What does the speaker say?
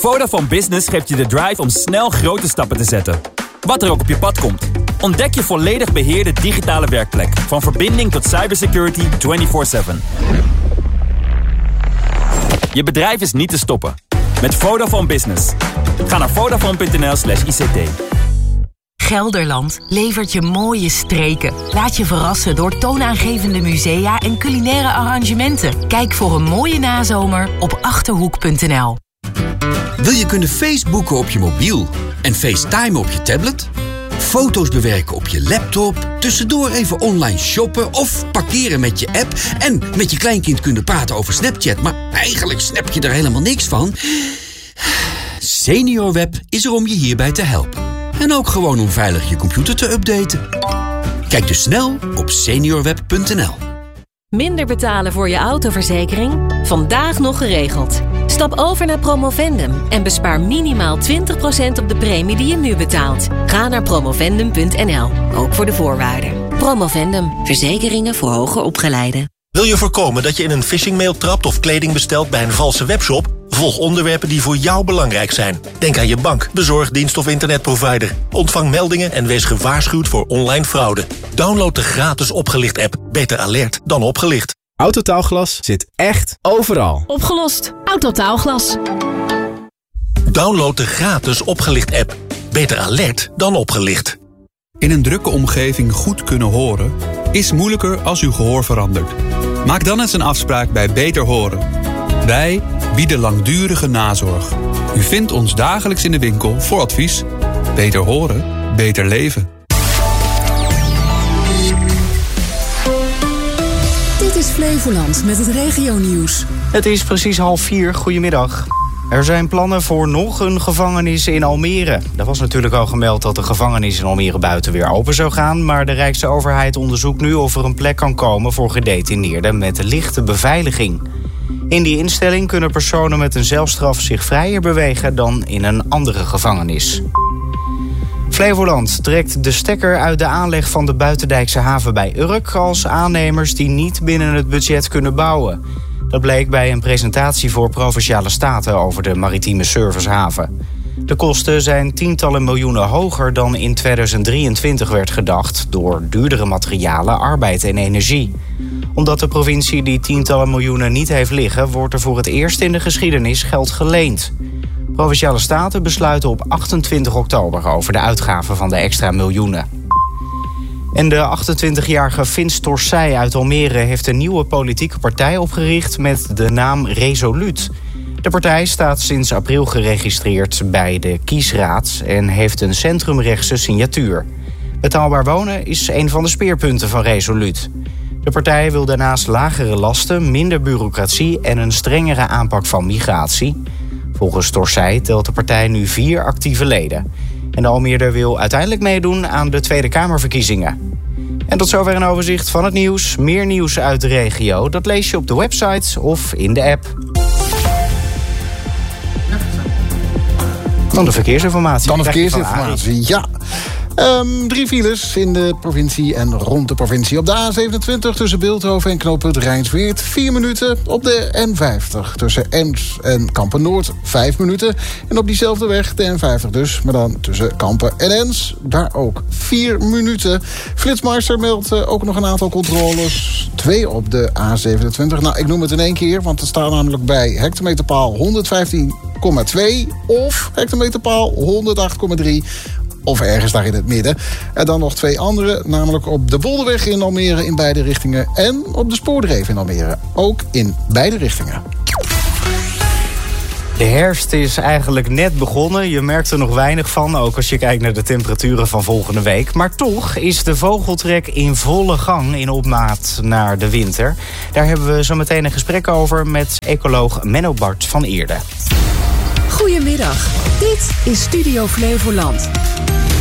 Vodafone Business geeft je de drive om snel grote stappen te zetten. Wat er ook op je pad komt. Ontdek je volledig beheerde digitale werkplek. Van verbinding tot cybersecurity 24/7. Je bedrijf is niet te stoppen. Met Vodafone Business. Ga naar vodafone.nl/ICT. Gelderland levert je mooie streken. Laat je verrassen door toonaangevende musea en culinaire arrangementen. Kijk voor een mooie nazomer op Achterhoek.nl. Wil je kunnen Facebooken op je mobiel en FaceTime op je tablet? Foto's bewerken op je laptop, tussendoor even online shoppen of parkeren met je app en met je kleinkind kunnen praten over Snapchat, maar eigenlijk snap je er helemaal niks van? SeniorWeb is er om je hierbij te helpen. En ook gewoon om veilig je computer te updaten. Kijk dus snel op seniorweb.nl. Minder betalen voor je autoverzekering? Vandaag nog geregeld. Stap over naar Promovendum en bespaar minimaal 20% op de premie die je nu betaalt. Ga naar promovendum.nl, ook voor de voorwaarden. Promovendum, verzekeringen voor hoger opgeleiden. Wil je voorkomen dat je in een phishingmail trapt of kleding bestelt bij een valse webshop? Volg onderwerpen die voor jou belangrijk zijn. Denk aan je bank, bezorgdienst of internetprovider. Ontvang meldingen en wees gewaarschuwd voor online fraude. Download de gratis Opgelicht-app. Beter alert dan opgelicht. Autotaalglas zit echt overal. Opgelost. Autotaalglas. Download de gratis Opgelicht-app. Beter alert dan opgelicht. In een drukke omgeving goed kunnen horen is moeilijker als uw gehoor verandert. Maak dan eens een afspraak bij Beter Horen. Wij bieden langdurige nazorg. U vindt ons dagelijks in de winkel voor advies. Beter horen, beter leven. Dit is Flevoland met het regionieuws. Het is precies 3:30. Goedemiddag. Er zijn plannen voor nog een gevangenis in Almere. Er was natuurlijk al gemeld dat de gevangenis in Almere buiten weer open zou gaan, maar de Rijksoverheid onderzoekt nu of er een plek kan komen voor gedetineerden met lichte beveiliging. In die instelling kunnen personen met een zelfstraf zich vrijer bewegen dan in een andere gevangenis. Flevoland trekt de stekker uit de aanleg van de Buitendijkse haven bij Urk als aannemers die niet binnen het budget kunnen bouwen. Dat bleek bij een presentatie voor Provinciale Staten over de maritieme servicehaven. De kosten zijn tientallen miljoenen hoger dan in 2023 werd gedacht door duurdere materialen, arbeid en energie. Omdat de provincie die tientallen miljoenen niet heeft liggen, wordt er voor het eerst in de geschiedenis geld geleend. Provinciale Staten besluiten op 28 oktober over de uitgaven van de extra miljoenen. En de 28-jarige Vins Torsij uit Almere heeft een nieuwe politieke partij opgericht met de naam Resoluut. De partij staat sinds april geregistreerd bij de kiesraad en heeft een centrumrechtse signatuur. Betaalbaar wonen is een van de speerpunten van Resoluut. De partij wil daarnaast lagere lasten, minder bureaucratie en een strengere aanpak van migratie. Volgens Torsij telt de partij nu 4 actieve leden. En de Almeerder wil uiteindelijk meedoen aan de Tweede Kamerverkiezingen. En tot zover een overzicht van het nieuws. Meer nieuws uit de regio, dat lees je op de website of in de app. Dan de verkeersinformatie. Ja. 3 files in de provincie en rond de provincie. Op de A27 tussen Bilthoven en knooppunt Rijnsweert 4 minuten. Op de N50 tussen Ems en Kampen-Noord 5 minuten. En op diezelfde weg, de N50 dus, maar dan tussen Kampen en Ens, daar ook 4 minuten. Flitsmeister meldt ook nog een aantal controles. 2 op de A27. Nou, ik noem het in 1 keer, want het staat namelijk bij hectometerpaal 115,2 of hectometerpaal 108,3. Of ergens daar in het midden. En dan nog 2 andere, namelijk op de Bolderweg in Almere in beide richtingen. En op de Spoordreef in Almere, ook in beide richtingen. De herfst is eigenlijk net begonnen. Je merkt er nog weinig van, ook als je kijkt naar de temperaturen van volgende week. Maar toch is de vogeltrek in volle gang in opmaat naar de winter. Daar hebben we zo meteen een gesprek over met ecoloog Menno Bart van Eerde. Goedemiddag, dit is Studio Flevoland.